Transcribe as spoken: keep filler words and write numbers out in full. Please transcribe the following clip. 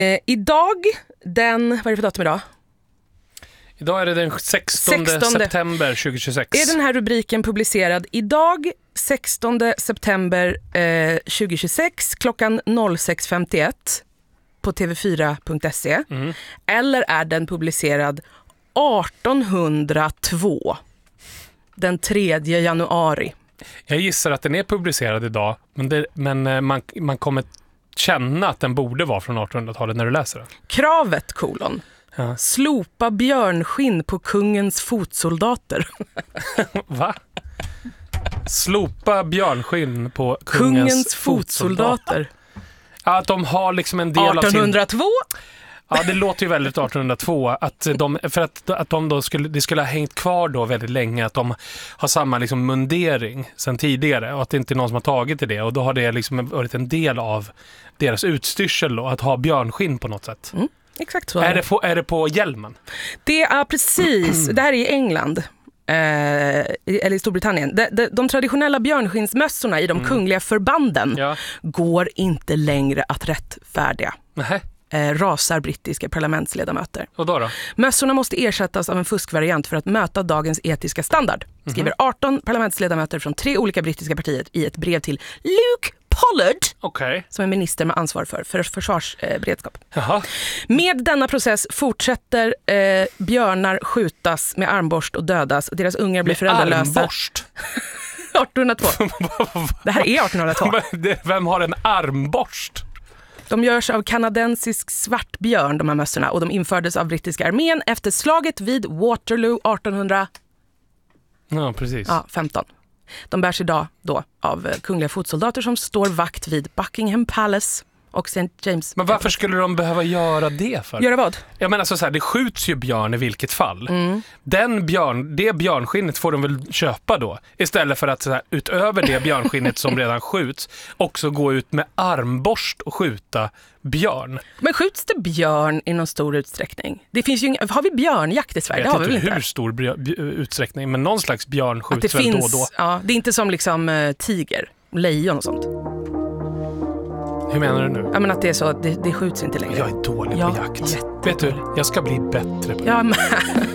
Eh, idag, den, vad är det för datum idag? Idag är det den sextonde september tjugohundratjugosex. Är den här rubriken publicerad idag, sextonde september eh, tjugohundratjugosex, klockan sex femtioett på t v fyra punkt se? Mm. Eller är den publicerad artonhundratvå, den tredje januari? Jag gissar att den är publicerad idag, men, det, men man, man kommer känna att den borde vara från artonhundratalet när du läser den. Kravet, kolon. Ja. Slopa björnskinn på kungens fotsoldater. Va? Slopa björnskinn på kungens, kungens fotsoldater. fotsoldater. Att de har liksom en del artonhundratvå? Av sin... Ja, det låter ju väldigt artonhundratvå. Att de, för att, att de då skulle, det skulle ha hängt kvar då väldigt länge. Att de har samma liksom mundering sedan tidigare. Och att det inte är någon som har tagit i det. Och då har det liksom varit en del av deras utstyrsel då, att ha björnskinn på något sätt. Mm, exakt så. Är det på, är det på hjälmen? Det är precis. Det här är i England. Eh, eller i Storbritannien. De, de, de traditionella björnskinnsmössorna i de mm. kungliga förbanden ja. går inte längre att rättfärdiga. Nähä. Eh, rasar brittiska parlamentsledamöter. Och då då? Mössorna måste ersättas av en fuskvariant för att möta dagens etiska standard. Skriver mm-hmm. arton parlamentsledamöter från tre olika brittiska partier i ett brev till Luke Pollard, okay. som är minister med ansvar för, för försvarsberedskap. Jaha. Med denna process fortsätter eh, björnar skjutas med armborst och dödas. Och deras ungar blir föräldralösa. Armborst? artonhundratvå. Det här är artonhundratvå. Vem har en armborst? De görs av kanadensisk svartbjörn, de här mössorna, och de infördes av brittiska armén efter slaget vid Waterloo artonhundra. Ja, precis. Ja, femton. De bärs idag då av kungliga fotsoldater som står vakt vid Buckingham Palace och Saint James. Men varför skulle de behöva göra det för? Göra vad? Jag menar så här, det skjuts ju björn i vilket fall. Mm. Den björn, det björnskinnet får de väl köpa då. Istället för att så här, utöver det björnskinnet som redan skjuts också gå ut med armborst och skjuta björn. Men skjuts det björn i någon stor utsträckning? Det finns ju inga, har vi björnjakt i Sverige? Jag vet det har vi inte väl hur inte. stor björ, utsträckning, men någon slags björn skjuts väl finns, då och då. Ja, det är inte som liksom uh, tiger, lejon och sånt. Hur menar du nu? Ja, men att det är så, det, det skjuts inte längre. Jag är dålig ja, på jakt. Jättedålig. Vet du, jag ska bli bättre på ja, jakt.